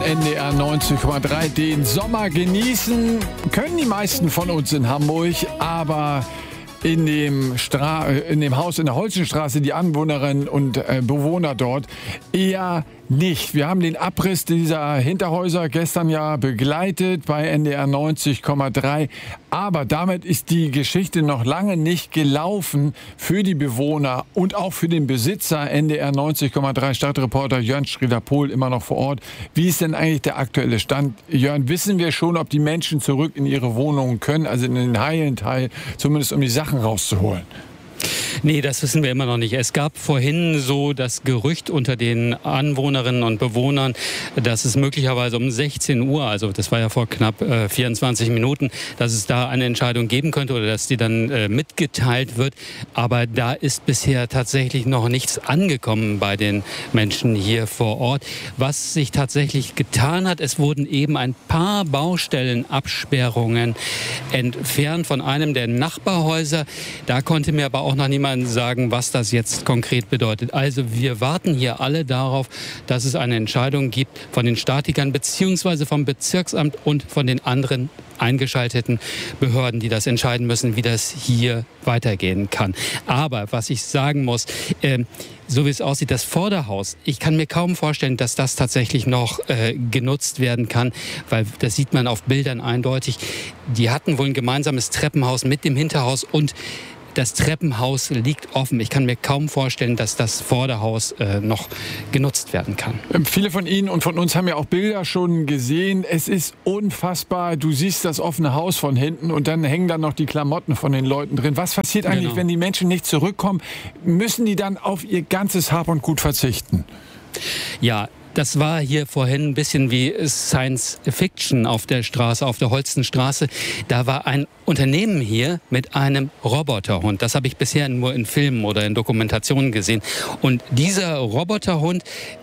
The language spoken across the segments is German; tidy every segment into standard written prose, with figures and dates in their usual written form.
NDR 90,3. Den Sommer genießen können die meisten von uns in Hamburg, aber in dem Haus in der Holzenstraße, die Anwohnerinnen und Bewohner dort, eher nicht. Wir haben den Abriss dieser Hinterhäuser gestern ja begleitet bei NDR 90,3. Aber damit ist die Geschichte noch lange nicht gelaufen für die Bewohner und auch für den Besitzer. NDR 90,3 Stadtreporter Jörn Schröder-Pohl immer noch vor Ort. Wie ist denn eigentlich der aktuelle Stand? Jörn, wissen wir schon, ob die Menschen zurück in ihre Wohnungen können, also in den heilen Teil, zumindest um die Sachen rauszuholen? Nee, das wissen wir immer noch nicht. Es gab vorhin so das Gerücht unter den Anwohnerinnen und Bewohnern, dass es möglicherweise um 16 Uhr, also das war ja vor knapp 24 Minuten, dass es da eine Entscheidung geben könnte oder dass die dann mitgeteilt wird. Aber da ist bisher tatsächlich noch nichts angekommen bei den Menschen hier vor Ort. Was sich tatsächlich getan hat, es wurden eben ein paar Baustellenabsperrungen entfernt von einem der Nachbarhäuser. Da konnte mir aber auch noch niemand sagen, was das jetzt konkret bedeutet. Also wir warten hier alle darauf, dass es eine Entscheidung gibt von den Statikern bzw. vom Bezirksamt und von den anderen eingeschalteten Behörden, die das entscheiden müssen, wie das hier weitergehen kann. Aber was ich sagen muss, so wie es aussieht, das Vorderhaus, ich kann mir kaum vorstellen, dass das tatsächlich noch genutzt werden kann, weil das sieht man auf Bildern eindeutig. Die hatten wohl ein gemeinsames Treppenhaus mit dem Hinterhaus und das Treppenhaus liegt offen. Ich kann mir kaum vorstellen, dass das Vorderhaus noch genutzt werden kann. Viele von Ihnen und von uns haben ja auch Bilder schon gesehen. Es ist unfassbar. Du siehst das offene Haus von hinten und dann hängen da noch die Klamotten von den Leuten drin. Was passiert eigentlich, wenn die Menschen nicht zurückkommen? Müssen die dann auf ihr ganzes Hab und Gut verzichten? Ja, das war hier vorhin ein bisschen wie Science Fiction auf der Straße, auf der Holzenstraße. Da war ein Unternehmen hier mit einem Roboterhund. Das habe ich bisher nur in Filmen oder in Dokumentationen gesehen. Und dieser Roboterhund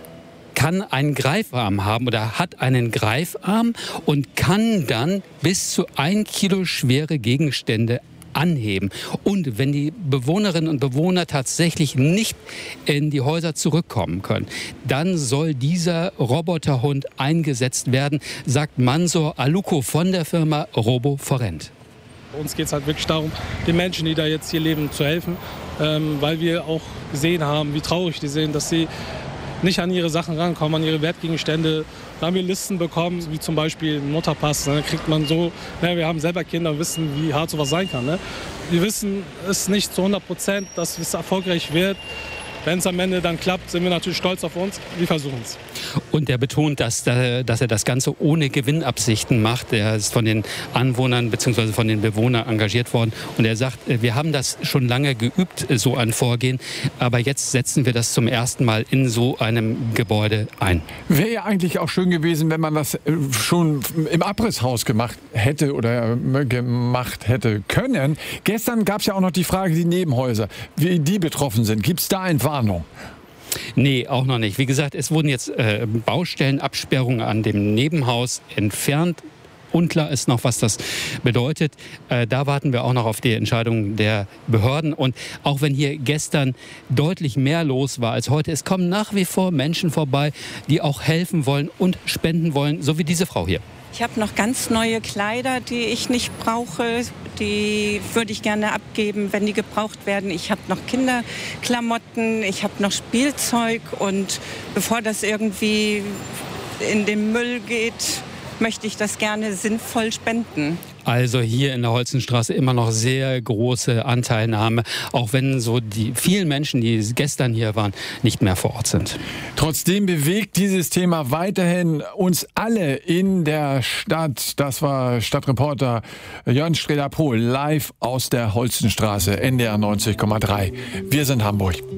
kann einen Greifarm haben oder hat einen Greifarm und kann dann bis zu 1 Kilo schwere Gegenstände anheben. Und wenn die Bewohnerinnen und Bewohner tatsächlich nicht in die Häuser zurückkommen können, dann soll dieser Roboterhund eingesetzt werden, sagt Mansur Aluko von der Firma Robo4Rent. Bei uns geht es halt wirklich darum, den Menschen, die da jetzt hier leben, zu helfen, weil wir auch gesehen haben, wie traurig die sind, dass sie nicht an ihre Sachen rankommen, an ihre Wertgegenstände. Da haben wir Listen bekommen, wie zum Beispiel einen Mutterpass. Da kriegt man so, wir haben selber Kinder und wissen, wie hart sowas sein kann. Ne? Wir wissen es nicht zu 100%, dass es erfolgreich wird. Wenn es am Ende dann klappt, sind wir natürlich stolz auf uns. Wir versuchen es. Und er betont, dass er das Ganze ohne Gewinnabsichten macht. Er ist von den Anwohnern bzw. von den Bewohnern engagiert worden. Und er sagt, wir haben das schon lange geübt, so ein Vorgehen. Aber jetzt setzen wir das zum ersten Mal in so einem Gebäude ein. Wäre ja eigentlich auch schön gewesen, wenn man das schon im Abrisshaus gemacht hätte oder gemacht hätte können. Gestern gab es ja auch noch die Frage, die Nebenhäuser, wie die betroffen sind. Gibt es da ein Warnung? Nee, auch noch nicht. Wie gesagt, es wurden jetzt Baustellenabsperrungen an dem Nebenhaus entfernt. Unklar ist noch, was das bedeutet. Da warten wir auch noch auf die Entscheidung der Behörden. Und auch wenn hier gestern deutlich mehr los war als heute, es kommen nach wie vor Menschen vorbei, die auch helfen wollen und spenden wollen, so wie diese Frau hier. Ich habe noch ganz neue Kleider, die ich nicht brauche. Die würde ich gerne abgeben, wenn die gebraucht werden. Ich habe noch Kinderklamotten, ich habe noch Spielzeug. Und bevor das irgendwie in den Müll geht, möchte ich das gerne sinnvoll spenden. Also hier in der Holzenstraße immer noch sehr große Anteilnahme, auch wenn so die vielen Menschen, die gestern hier waren, nicht mehr vor Ort sind. Trotzdem bewegt dieses Thema weiterhin uns alle in der Stadt. Das war Stadtreporter Jörn Schröder-Pohl live aus der Holzenstraße, NDR 90,3. Wir sind Hamburg.